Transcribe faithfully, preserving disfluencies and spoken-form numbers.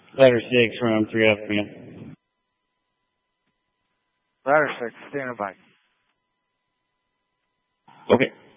Ladder six from three F, man. Ladder six, standing by. Okay.